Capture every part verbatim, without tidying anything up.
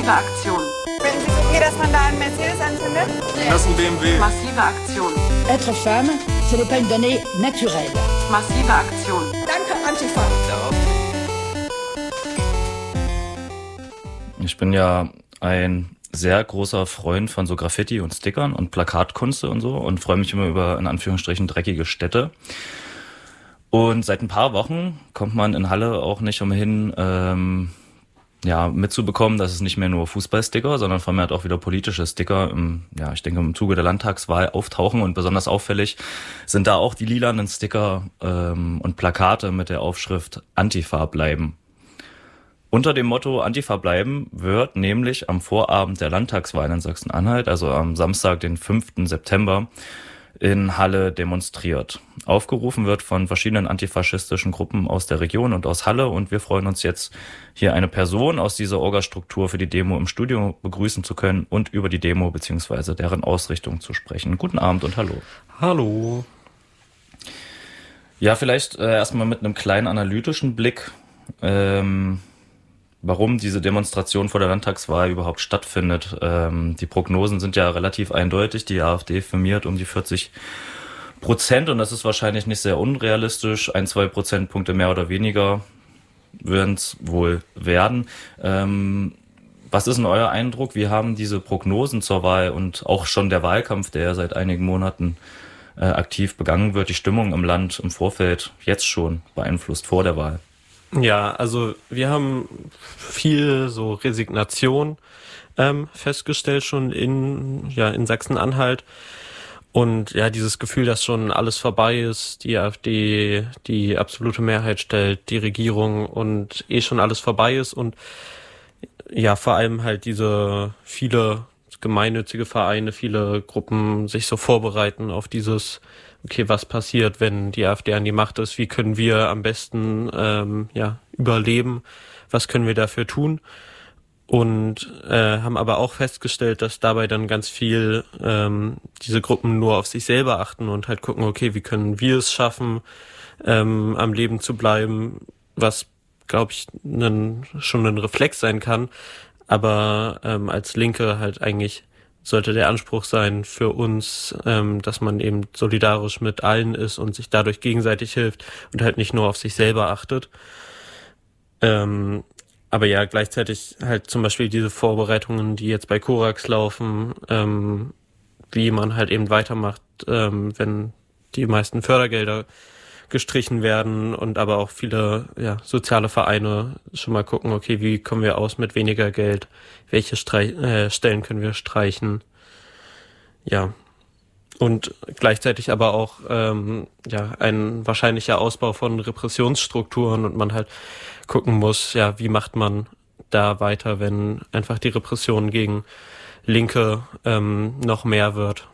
Massive Aktion. Finden Sie es okay, dass man da einen Mercedes anzündet? Das ist ein B M W. Massive Aktion. Être femme, ce n'est pas une donnée naturelle. Massive Aktion. Danke, Antifa. Ich bin ja ein sehr großer Freund von so Graffiti und Stickern und Plakatkunst und so und freue mich immer über, in Anführungsstrichen, dreckige Städte. Und seit ein paar Wochen kommt man in Halle auch nicht umhin, ähm, ja, mitzubekommen, dass es nicht mehr nur Fußballsticker, sondern vermehrt auch wieder politische Sticker im, ja, ich denke, im Zuge der Landtagswahl auftauchen. Und besonders auffällig sind da auch die lilanen Sticker ähm, und Plakate mit der Aufschrift Antifa bleiben. Unter dem Motto Antifa bleiben wird nämlich am Vorabend der Landtagswahl in Sachsen-Anhalt, also am Samstag, den fünften September, in Halle demonstriert. Aufgerufen wird von verschiedenen antifaschistischen Gruppen aus der Region und aus Halle, und wir freuen uns jetzt, hier eine Person aus dieser Orga-Struktur für die Demo im Studio begrüßen zu können und über die Demo bzw. deren Ausrichtung zu sprechen. Guten Abend und hallo. Hallo. Ja, vielleicht äh, erstmal mit einem kleinen analytischen Blick, ähm, warum diese Demonstration vor der Landtagswahl überhaupt stattfindet. Ähm, die Prognosen sind ja relativ eindeutig. Die AfD firmiert um die vierzig Prozent und das ist wahrscheinlich nicht sehr unrealistisch. Ein, zwei Prozentpunkte mehr oder weniger werden es wohl werden. Ähm, was ist denn euer Eindruck? Wie haben diese Prognosen zur Wahl und auch schon der Wahlkampf, der ja seit einigen Monaten äh, aktiv begangen wird, die Stimmung im Land im Vorfeld jetzt schon beeinflusst, vor der Wahl? Ja, also wir haben viel so Resignation ähm, festgestellt schon in ja in Sachsen-Anhalt und ja dieses Gefühl, dass schon alles vorbei ist, die AfD die absolute Mehrheit stellt, die Regierung und eh schon alles vorbei ist und ja vor allem halt diese viele gemeinnützige Vereine, viele Gruppen sich so vorbereiten auf dieses okay, was passiert, wenn die AfD an die Macht ist? Wie können wir am besten ähm, ja überleben? Was können wir dafür tun? Und äh, haben aber auch festgestellt, dass dabei dann ganz viel ähm, diese Gruppen nur auf sich selber achten und halt gucken, okay, wie können wir es schaffen, ähm, am Leben zu bleiben? Was, glaube ich, nen, schon ein Reflex sein kann. Aber ähm, als Linke halt eigentlich sollte der Anspruch sein für uns, ähm, dass man eben solidarisch mit allen ist und sich dadurch gegenseitig hilft und halt nicht nur auf sich selber achtet. Ähm, aber ja, gleichzeitig halt zum Beispiel diese Vorbereitungen, die jetzt bei Korax laufen, ähm, wie man halt eben weitermacht, ähm, wenn die meisten Fördergelder gestrichen werden und aber auch viele ja, soziale Vereine schon mal gucken, okay, wie kommen wir aus mit weniger Geld, welche Streich- äh, Stellen können wir streichen, ja, und gleichzeitig aber auch ähm, ja ein wahrscheinlicher Ausbau von Repressionsstrukturen und man halt gucken muss, ja, wie macht man da weiter, wenn einfach die Repression gegen Linke ähm, noch mehr wird.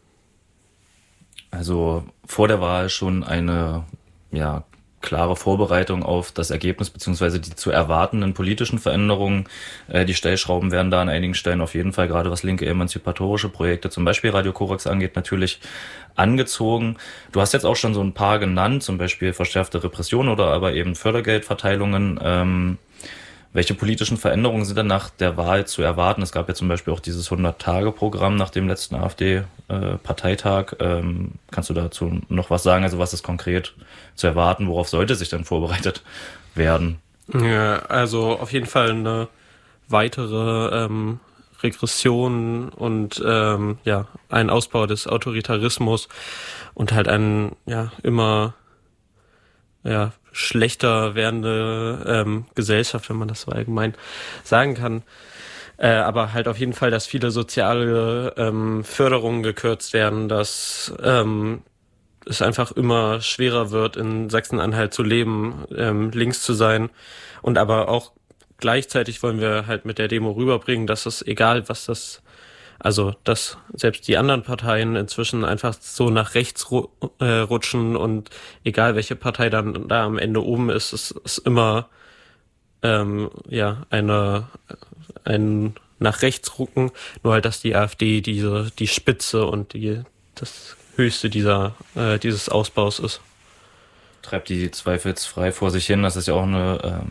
Also vor der Wahl schon eine ja klare Vorbereitung auf das Ergebnis beziehungsweise die zu erwartenden politischen Veränderungen. Äh, die Stellschrauben werden da an einigen Stellen auf jeden Fall, gerade was linke emanzipatorische Projekte, zum Beispiel Radio Korax angeht, natürlich angezogen. Du hast jetzt auch schon so ein paar genannt, zum Beispiel verschärfte Repression oder aber eben Fördergeldverteilungen. Ähm, Welche politischen Veränderungen sind dann nach der Wahl zu erwarten? Es gab ja zum Beispiel auch dieses hundert-Tage-Programm nach dem letzten AfD-Parteitag. Ähm, kannst du dazu noch was sagen? Also was ist konkret zu erwarten? Worauf sollte sich dann vorbereitet werden? Ja, also auf jeden Fall eine weitere ähm, Regression und ähm, ja ein Ausbau des Autoritarismus und halt ein ja immer ja schlechter werdende ähm, Gesellschaft, wenn man das so allgemein sagen kann. Äh, aber halt auf jeden Fall, dass viele soziale ähm, Förderungen gekürzt werden, dass ähm, es einfach immer schwerer wird, in Sachsen-Anhalt zu leben, ähm, links zu sein. Und aber auch gleichzeitig wollen wir halt mit der Demo rüberbringen, dass es egal, was das, also dass selbst die anderen Parteien inzwischen einfach so nach rechts ru- äh, rutschen und egal welche Partei dann da am Ende oben ist, es ist immer ähm, ja eine ein nach rechts rucken, nur halt, dass die AfD diese die Spitze und die das Höchste dieser äh, dieses Ausbaus ist. Treibt die zweifelsfrei vor sich hin. Das ist ja auch eine ähm,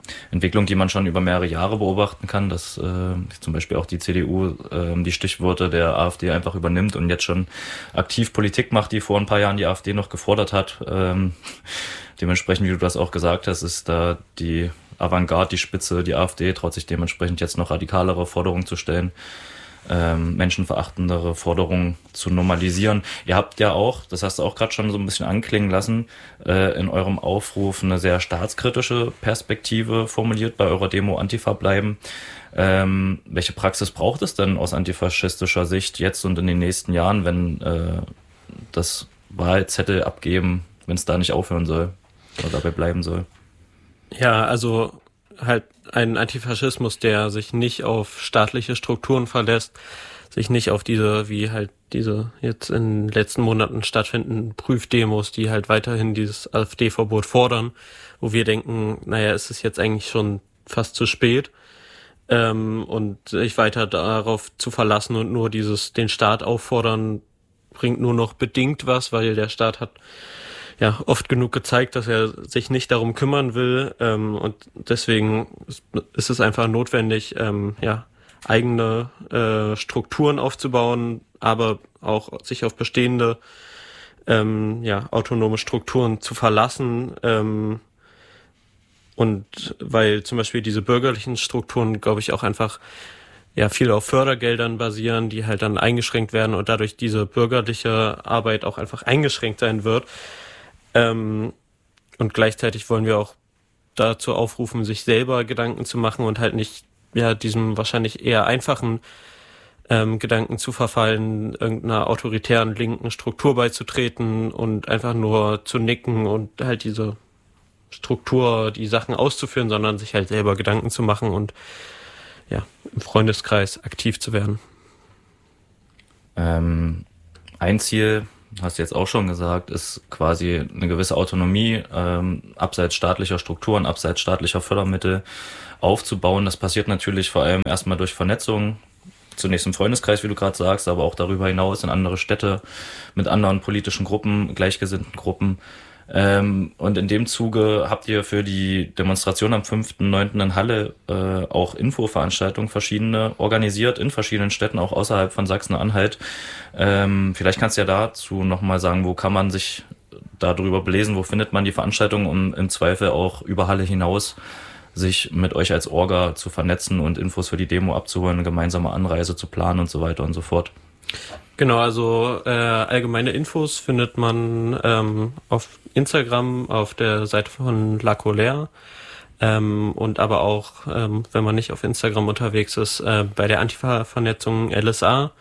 Entwicklung, die man schon über mehrere Jahre beobachten kann, dass äh, zum Beispiel auch die C D U äh, die Stichworte der AfD einfach übernimmt und jetzt schon aktiv Politik macht, die vor ein paar Jahren die AfD noch gefordert hat. Ähm, dementsprechend, wie du das auch gesagt hast, ist da die Avantgarde, die Spitze, die AfD traut sich dementsprechend jetzt noch radikalere Forderungen zu stellen, ähm, menschenverachtendere Forderungen zu normalisieren. Ihr habt ja auch, das hast du auch gerade schon so ein bisschen anklingen lassen, äh, in eurem Aufruf eine sehr staatskritische Perspektive formuliert bei eurer Demo Antifa bleiben. Ähm, welche Praxis braucht es denn aus antifaschistischer Sicht jetzt und in den nächsten Jahren, wenn äh, das Wahlzettel abgeben, wenn es da nicht aufhören soll oder dabei bleiben soll? Ja, also halt ein Antifaschismus, der sich nicht auf staatliche Strukturen verlässt, sich nicht auf diese, wie halt diese jetzt in den letzten Monaten stattfindenden Prüfdemos, die halt weiterhin dieses AfD-Verbot fordern, wo wir denken, naja, es ist jetzt eigentlich schon fast zu spät, ähm, und sich weiter darauf zu verlassen und nur dieses, den Staat auffordern, bringt nur noch bedingt was, weil der Staat hat ja oft genug gezeigt, dass er sich nicht darum kümmern will, ähm, und deswegen ist es einfach notwendig, ähm, ja eigene äh, Strukturen aufzubauen, aber auch sich auf bestehende ähm, ja autonome Strukturen zu verlassen, ähm, und weil zum Beispiel diese bürgerlichen Strukturen, glaube ich, auch einfach ja viel auf Fördergeldern basieren, die halt dann eingeschränkt werden und dadurch diese bürgerliche Arbeit auch einfach eingeschränkt sein wird. Ähm, und gleichzeitig wollen wir auch dazu aufrufen, sich selber Gedanken zu machen und halt nicht ja diesem wahrscheinlich eher einfachen ähm, Gedanken zu verfallen, irgendeiner autoritären linken Struktur beizutreten und einfach nur zu nicken und halt diese Struktur, die Sachen auszuführen, sondern sich halt selber Gedanken zu machen und ja im Freundeskreis aktiv zu werden. Ähm, ein Ziel, hast du jetzt auch schon gesagt, ist quasi eine gewisse Autonomie ähm, abseits staatlicher Strukturen, abseits staatlicher Fördermittel aufzubauen. Das passiert natürlich vor allem erstmal durch Vernetzung, zunächst im Freundeskreis, wie du gerade sagst, aber auch darüber hinaus in andere Städte mit anderen politischen Gruppen, gleichgesinnten Gruppen. Ähm, und in dem Zuge habt ihr für die Demonstration am fünften neunten in Halle äh, auch Infoveranstaltungen verschiedene organisiert in verschiedenen Städten, auch außerhalb von Sachsen-Anhalt. Ähm, vielleicht kannst du ja dazu nochmal sagen, wo kann man sich darüber belesen, wo findet man die Veranstaltungen, um im Zweifel auch über Halle hinaus sich mit euch als Orga zu vernetzen und Infos für die Demo abzuholen, eine gemeinsame Anreise zu planen und so weiter und so fort. Genau, also äh, allgemeine Infos findet man ähm, auf Instagram, auf der Seite von La Colère, ähm, und aber auch, ähm, wenn man nicht auf Instagram unterwegs ist, äh, bei der Antifa-Vernetzung L S A.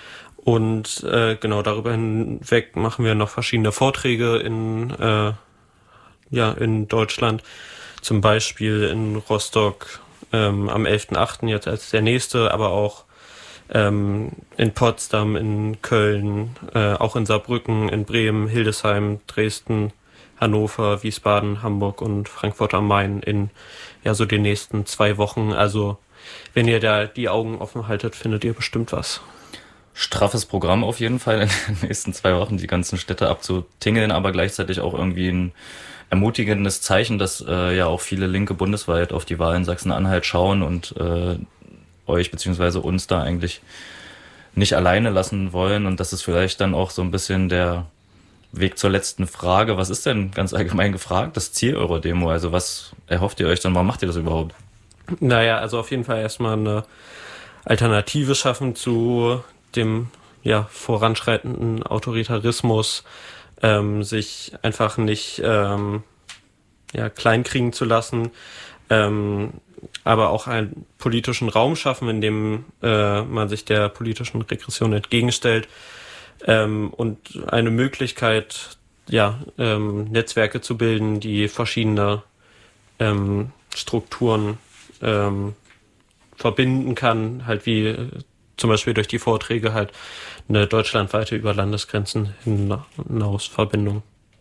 Und äh, genau darüber hinweg machen wir noch verschiedene Vorträge in äh, ja in Deutschland, zum Beispiel in Rostock ähm, am elften achten jetzt als der nächste, aber auch ähm, in Potsdam, in Köln, äh, auch in Saarbrücken, in Bremen, Hildesheim, Dresden, Hannover, Wiesbaden, Hamburg und Frankfurt am Main in ja so den nächsten zwei Wochen. Also wenn ihr da die Augen offen haltet, findet ihr bestimmt was. Straffes Programm auf jeden Fall in den nächsten zwei Wochen, die ganzen Städte abzutingeln, aber gleichzeitig auch irgendwie ein ermutigendes Zeichen, dass äh, ja auch viele Linke bundesweit auf die Wahl in Sachsen-Anhalt schauen und äh, euch beziehungsweise uns da eigentlich nicht alleine lassen wollen, und das ist vielleicht dann auch so ein bisschen der Weg zur letzten Frage. Was ist denn ganz allgemein gefragt das Ziel eurer Demo? Also was erhofft ihr euch dann? Warum macht ihr das überhaupt? Naja, also auf jeden Fall erstmal eine Alternative schaffen zu dem ja voranschreitenden Autoritarismus, ähm, sich einfach nicht ähm, ja kleinkriegen zu lassen, ähm, aber auch einen politischen Raum schaffen, in dem äh, man sich der politischen Regression entgegenstellt, ähm, und eine Möglichkeit, ja, ähm, Netzwerke zu bilden, die verschiedene ähm, Strukturen ähm, verbinden kann, halt wie äh, zum Beispiel durch die Vorträge halt eine deutschlandweite über Landesgrenzen hinaus Verbindung.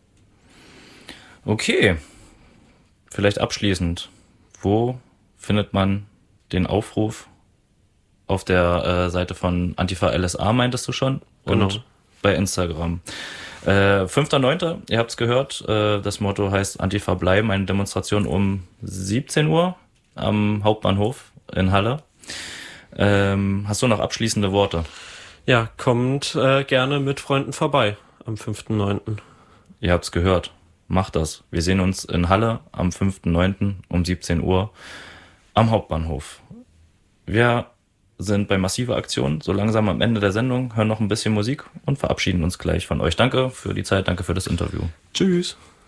Okay, vielleicht abschließend, wo findet man den Aufruf? Auf der äh, Seite von Antifa L S A, meintest du schon? Und genau. Bei Instagram. Äh, fünfter neunter, ihr habt es gehört, äh, das Motto heißt Antifa bleiben, eine Demonstration um siebzehn Uhr. am Hauptbahnhof in Halle. Ähm, hast du noch abschließende Worte? Ja, kommt äh, gerne mit Freunden vorbei am fünften neunten Ihr habt's gehört. Macht das. Wir sehen uns in Halle am fünften neunten um siebzehn Uhr am Hauptbahnhof. Wir sind bei Massive Aktion so langsam am Ende der Sendung, hören noch ein bisschen Musik und verabschieden uns gleich von euch. Danke für die Zeit, danke für das Interview. Tschüss.